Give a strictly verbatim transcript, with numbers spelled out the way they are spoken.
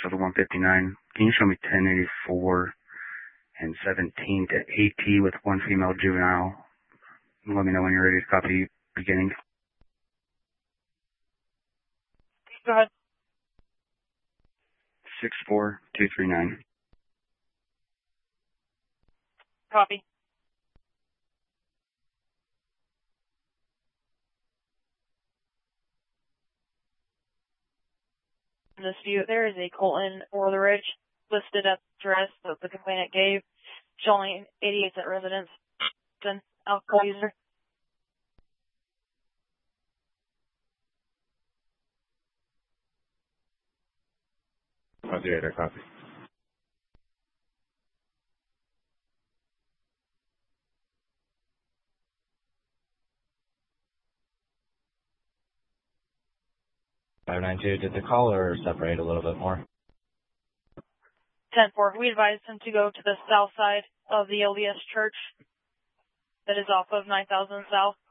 So the one fifty-nine. Can you show me ten eighty-four and seventeen to eighty with one female juvenile? Let me know when you're ready to copy beginning. Go ahead. six four two three nine. Copy. In this view, there is a Colton Orleridge listed at the address that the complainant gave, showing eighty-eight at residence, an alcohol user. Copy, I copy. five nine two, did the caller separate a little bit more? ten four, we advised him to go to the south side of the L D S church that is off of nine thousand South.